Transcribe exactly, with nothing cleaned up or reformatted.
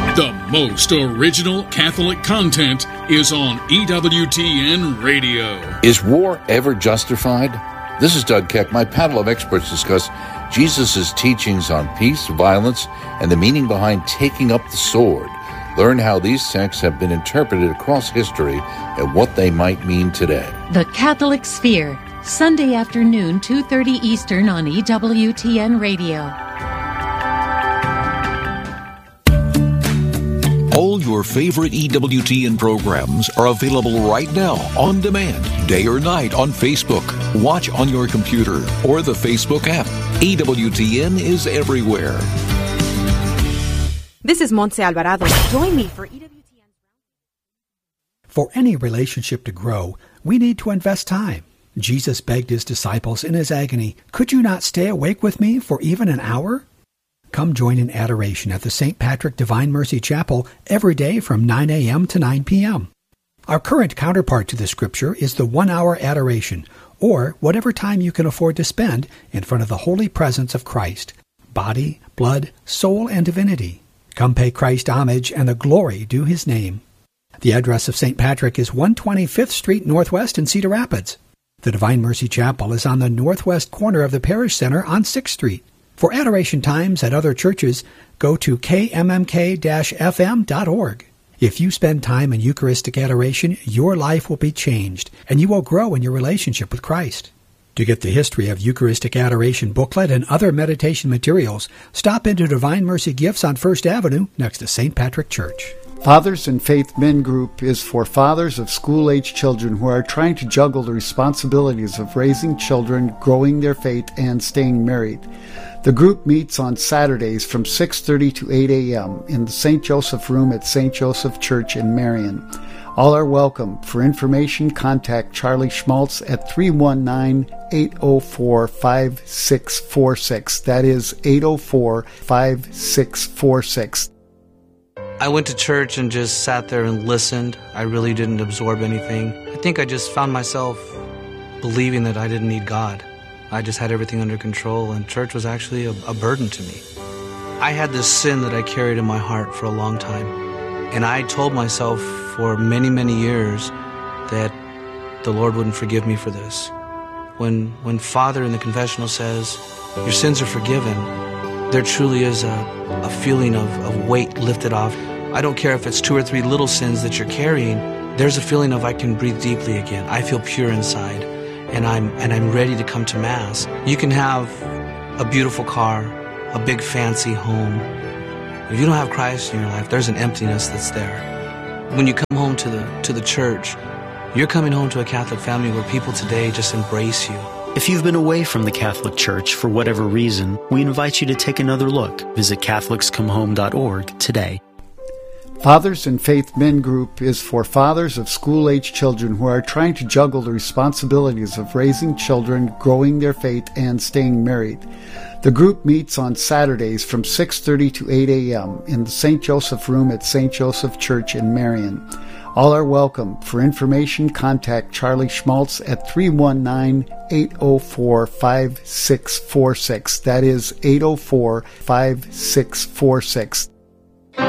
The most original Catholic content is on E W T N Radio. Is war ever justified? This is Doug Keck. My panel of experts discuss Jesus' teachings on peace, violence, and the meaning behind taking up the sword. Learn how these texts have been interpreted across history and what they might mean today. The Catholic Sphere, Sunday afternoon, two thirty Eastern on E W T N Radio. All your favorite E W T N programs are available right now on demand, day or night on Facebook. Watch on your computer or the Facebook app. E W T N is everywhere. This is Montse Alvarado. Join me for E W T N. For any relationship to grow, we need to invest time. Jesus begged his disciples in his agony, "Could you not stay awake with me for even an hour?" Come join in adoration at the Saint Patrick Divine Mercy Chapel every day from nine a.m. to nine p.m. Our current counterpart to the scripture is the one-hour adoration, or whatever time you can afford to spend in front of the holy presence of Christ, body, blood, soul, and divinity. Come pay Christ homage and the glory due his name. The address of Saint Patrick is one twenty-fifth Street Northwest in Cedar Rapids. The Divine Mercy Chapel is on the northwest corner of the Parish Center on sixth Street. For adoration times at other churches, go to k m m k dash f m dot org. If you spend time in Eucharistic adoration, your life will be changed, and you will grow in your relationship with Christ. To get the History of Eucharistic Adoration booklet and other meditation materials, stop into Divine Mercy Gifts on First Avenue next to Saint Patrick Church. Fathers in Faith Men Group is for fathers of school-age children who are trying to juggle the responsibilities of raising children, growing their faith, and staying married. The group meets on Saturdays from six thirty to eight a.m. in the Saint Joseph Room at Saint Joseph Church in Marion. All are welcome. For information, contact Charlie Schmaltz at three one nine, eight oh four, five six four six. That is eight oh four, five six four six. I went to church and just sat there and listened. I really didn't absorb anything. I think I just found myself believing that I didn't need God. I just had everything under control, and church was actually a, a burden to me. I had this sin that I carried in my heart for a long time, and I told myself for many, many years that the Lord wouldn't forgive me for this. When, when Father in the confessional says, your sins are forgiven, there truly is a, a feeling of, of weight lifted off. I don't care if it's two or three little sins that you're carrying, there's a feeling of I can breathe deeply again. I feel pure inside. And I'm and I'm ready to come to Mass. You can have a beautiful car, a big fancy home. If you don't have Christ in your life, there's an emptiness that's there. When you come home to the to the church, you're coming home to a Catholic family where people today just embrace you. If you've been away from the Catholic Church for whatever reason, we invite you to take another look. Visit Catholics Come Home dot org today. Fathers in Faith Men Group is for fathers of school-age children who are trying to juggle the responsibilities of raising children, growing their faith, and staying married. The group meets on Saturdays from six thirty to eight a.m. in the Saint Joseph Room at Saint Joseph Church in Marion. All are welcome. For information, contact Charlie Schmaltz at three one nine, eight oh four, five six four six. That is eight oh four, five six four six.